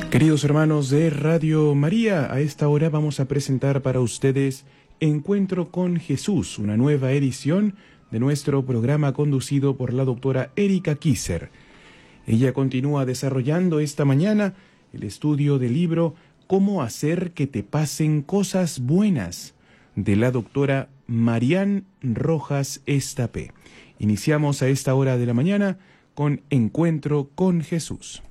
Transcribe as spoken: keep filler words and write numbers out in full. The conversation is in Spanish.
Queridos hermanos de Radio María, a esta hora vamos a presentar para ustedes Encuentro con Jesús, una nueva edición de nuestro programa conducido por la doctora Erika Kisser. Ella continúa desarrollando esta mañana el estudio del libro Cómo hacer que te pasen cosas buenas, de la doctora Marián Rojas Estapé. Iniciamos a esta hora de la mañana con Encuentro con Jesús.